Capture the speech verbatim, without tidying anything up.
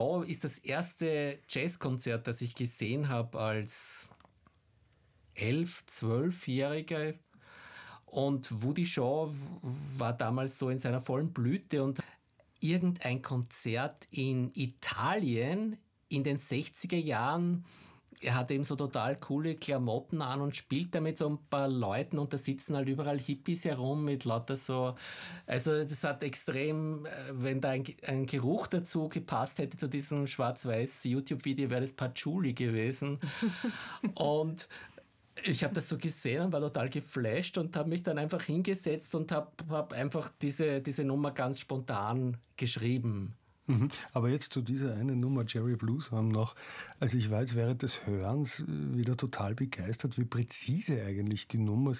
Oh, ist das erste Jazzkonzert, das ich gesehen habe als elf-, zwölfjähriger. Und Woody Shaw war damals so in seiner vollen Blüte und irgendein Konzert in Italien in den sechziger Jahren. Er hat eben so total coole Klamotten an und spielt da mit so ein paar Leuten und da sitzen halt überall Hippies herum mit lauter so, also das hat extrem, wenn da ein, ein Geruch dazu gepasst hätte zu diesem schwarz-weiß YouTube-Video, wäre das Patchouli gewesen. Und ich habe das so gesehen und war total geflasht und habe mich dann einfach hingesetzt und habe hab einfach diese, diese Nummer ganz spontan geschrieben. Mhm. Aber jetzt zu dieser einen Nummer, Jerry Blueshorn noch. Also ich war jetzt während des Hörens wieder total begeistert, wie präzise eigentlich die Nummer